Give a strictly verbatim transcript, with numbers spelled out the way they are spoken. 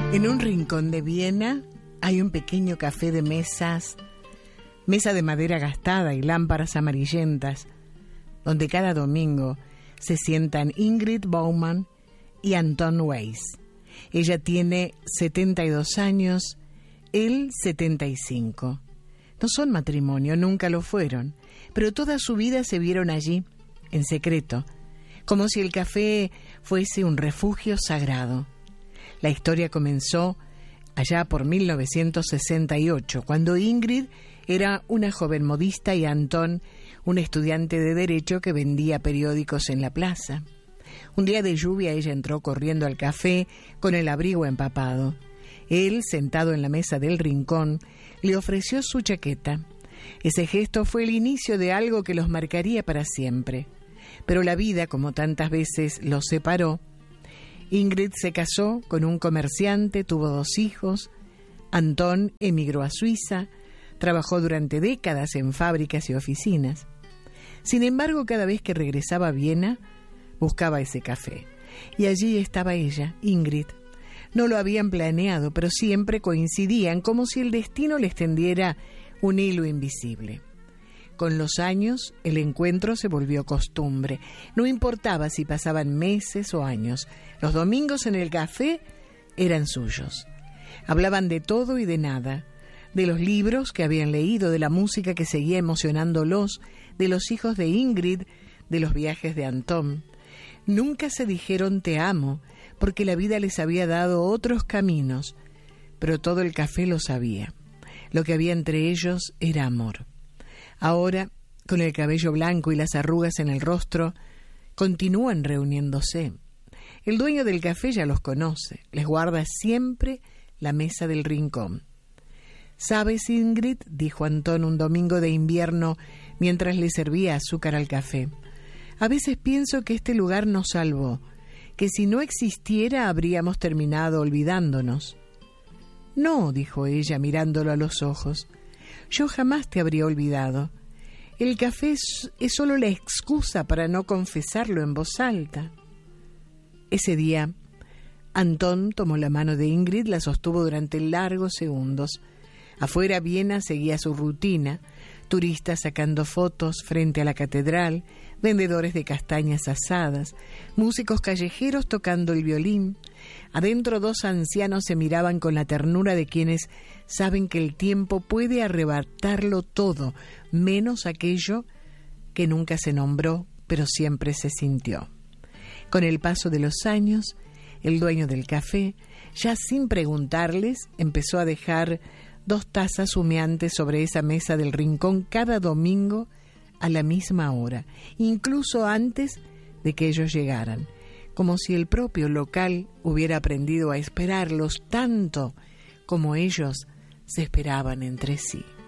En un rincón de Viena hay un pequeño café de mesas, mesa de madera gastada y lámparas amarillentas, donde cada domingo se sientan Ingrid Baumann y Anton Weiss. Ella tiene setenta y dos años, él setenta y cinco. No son matrimonio, nunca lo fueron, pero toda su vida se vieron allí, en secreto, como si el café fuese un refugio sagrado. La historia comenzó allá por mil novecientos sesenta y ocho, cuando Ingrid era una joven modista y Anton un estudiante de Derecho que vendía periódicos en la plaza. Un día de lluvia ella entró corriendo al café con el abrigo empapado. Él, sentado en la mesa del rincón, le ofreció su chaqueta. Ese gesto fue el inicio de algo que los marcaría para siempre. Pero la vida, como tantas veces, los separó. Ingrid se casó con un comerciante, tuvo dos hijos. Anton emigró a Suiza, trabajó durante décadas en fábricas y oficinas. Sin embargo, cada vez que regresaba a Viena, buscaba ese café. Y allí estaba ella, Ingrid. No lo habían planeado, pero siempre coincidían, como si el destino les tendiera un hilo invisible. Con los años, el encuentro se volvió costumbre. No importaba si pasaban meses o años. Los domingos en el café eran suyos. Hablaban de todo y de nada. De los libros que habían leído, de la música que seguía emocionándolos, de los hijos de Ingrid, de los viajes de Anton. Nunca se dijeron te amo, porque la vida les había dado otros caminos, pero todo el café lo sabía. Lo que había entre ellos era amor. Ahora, con el cabello blanco y las arrugas en el rostro, continúan reuniéndose. El dueño del café ya los conoce, les guarda siempre la mesa del rincón. «¿Sabes, Ingrid?», dijo Anton un domingo de invierno mientras le servía azúcar al café. «A veces pienso que este lugar nos salvó, que si no existiera habríamos terminado olvidándonos». «No», dijo ella mirándolo a los ojos, «yo jamás te habría olvidado. El café es, es solo la excusa para no confesarlo en voz alta». Ese día, Anton tomó la mano de Ingrid, la sostuvo durante largos segundos. Afuera, Viena seguía su rutina, turistas sacando fotos frente a la catedral, vendedores de castañas asadas, músicos callejeros tocando el violín. Adentro dos ancianos se miraban con la ternura de quienes saben que el tiempo puede arrebatarlo todo, menos aquello que nunca se nombró, pero siempre se sintió. Con el paso de los años, el dueño del café, ya sin preguntarles, empezó a dejar dos tazas humeantes sobre esa mesa del rincón cada domingo a la misma hora, incluso antes de que ellos llegaran, como si el propio local hubiera aprendido a esperarlos tanto como ellos se esperaban entre sí.